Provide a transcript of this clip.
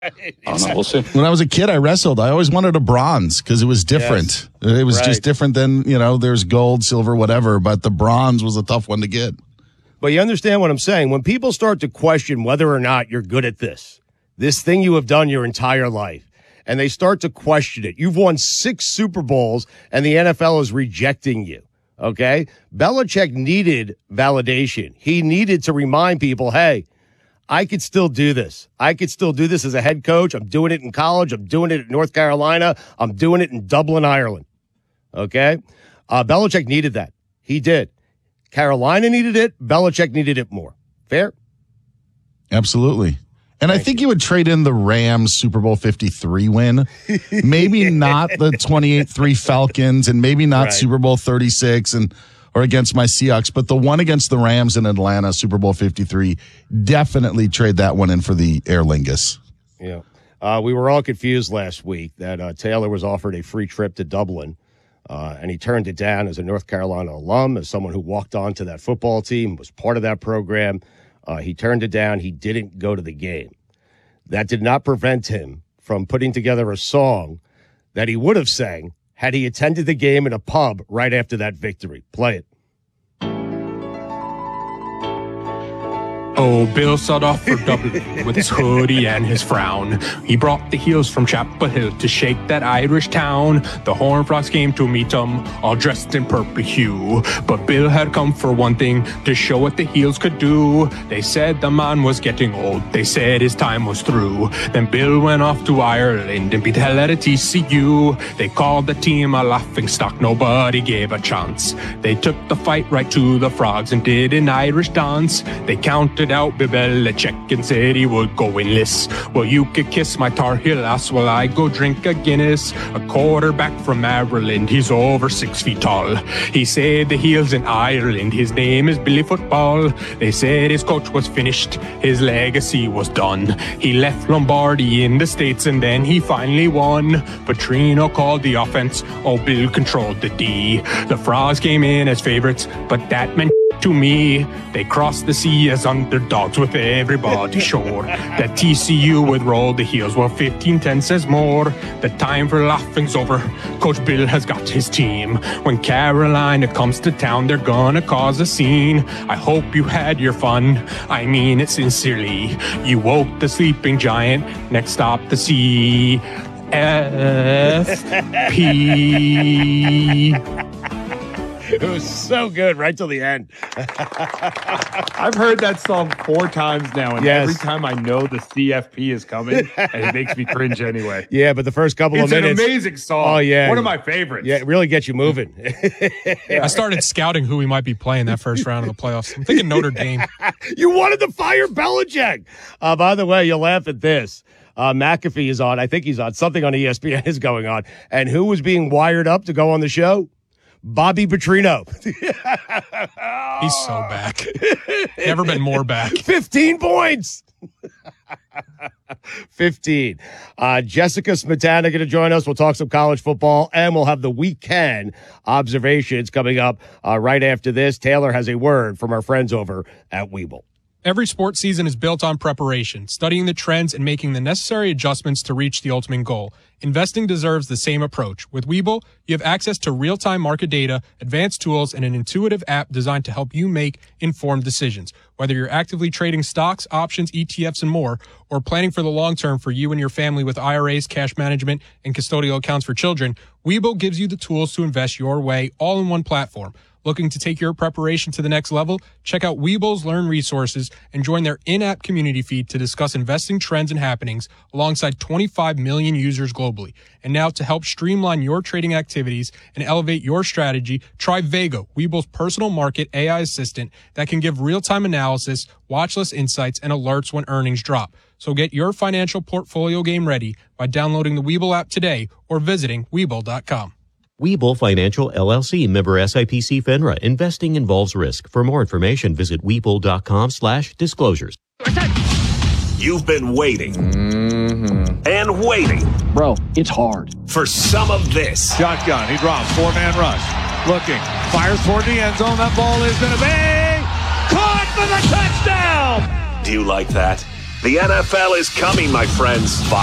I don't know. We'll see. When I was a kid, I wrestled. I always wanted a bronze because it was different. Yes. It was just different than, there's gold, silver, whatever. But the bronze was a tough one to get. But you understand what I'm saying? When people start to question whether or not you're good at this thing you have done your entire life, and they start to question it. You've won 6 Super Bowls, and the NFL is rejecting you, okay? Belichick needed validation. He needed to remind people, hey, I could still do this. I could still do this as a head coach. I'm doing it in college. I'm doing it at North Carolina. I'm doing it in Dublin, Ireland, okay? Belichick needed that. He did. Carolina needed it. Belichick needed it more. Fair? Absolutely. And I think you would trade in the Rams Super Bowl 53 win. Maybe not the 28-3 Falcons and maybe not Super Bowl 36 or against my Seahawks, but the one against the Rams in Atlanta, Super Bowl 53, definitely trade that one in for the Aer Lingus. Yeah. We were all confused last week that Taylor was offered a free trip to Dublin, and he turned it down as a North Carolina alum, as someone who walked onto that football team, was part of that program. He turned it down. He didn't go to the game. That did not prevent him from putting together a song that he would have sang had he attended the game in a pub right after that victory. Play it. Oh, Bill set off for Dublin with his hoodie and his frown. He brought the heels from Chapel Hill to shake that Irish town. The Horned Frogs came to meet him, all dressed in purple hue. But Bill had come for one thing, to show what the heels could do. They said the man was getting old, they said his time was through. Then Bill went off to Ireland and beat hell at a TCU. They called the team a laughing stock, nobody gave a chance. They took the fight right to the Frogs and did an Irish dance. They counted out Belichick and said he would go winless. Well, you could kiss my Tar Heel ass while I go drink a Guinness. A quarterback from Maryland, he's over 6 feet tall. He said the heels in Ireland, his name is Billy Football. They said his coach was finished, his legacy was done. He left Lombardi in the States and then he finally won. Petrino called the offense, oh, Bill controlled the D. The Frogs came in as favorites, but that meant to me. They crossed the sea as underdogs with everybody sure that TCU would roll the heels. Well, 15-10 says more. The time for laughing's over. Coach Bill has got his team. When Carolina comes to town, they're gonna cause a scene. I hope you had your fun. I mean it sincerely. You woke the sleeping giant. Next stop, the CFP. It was so good right till the end. I've heard that song 4 times now, and every time I know the CFP is coming, and it makes me cringe anyway. Yeah, but the first couple of minutes. It's an amazing song. Oh, yeah. One of my favorites. Yeah, it really gets you moving. I started scouting who we might be playing that first round of the playoffs. I'm thinking Notre Dame. You wanted to fire Belichick. By the way, you'll laugh at this. McAfee is on. I think he's on. Something on ESPN is going on. And who was being wired up to go on the show? Bobby Petrino. He's so back. Never been more back. 15 points. 15. Jessica Smetana going to join us. We'll talk some college football, and we'll have the weekend observations coming up right after this. Taylor has a word from our friends over at Webull. Every sports season is built on preparation, studying the trends and making the necessary adjustments to reach the ultimate goal. Investing deserves the same approach. With Webull, you have access to real-time market data, advanced tools, and an intuitive app designed to help you make informed decisions. Whether you're actively trading stocks, options, ETFs, and more, or planning for the long term for you and your family with IRAs, cash management, and custodial accounts for children, Webull gives you the tools to invest your way all in one platform. Looking to take your preparation to the next level? Check out Webull's Learn resources and join their in-app community feed to discuss investing trends and happenings alongside 25 million users globally. And now to help streamline your trading activities and elevate your strategy, try Vega, Webull's personal market AI assistant that can give real-time analysis, watch list insights, and alerts when earnings drop. So get your financial portfolio game ready by downloading the Webull app today or visiting Webull.com. Webull Financial LLC, member SIPC FINRA. Investing involves risk. For more information, visit Webull.com/disclosures. You've been waiting and waiting. Bro, it's hard. For some of this. Shotgun. He drops. 4-man rush. Looking. Fires toward the end zone. That ball is going to be caught for the touchdown. Do you like that? The NFL is coming, my friends.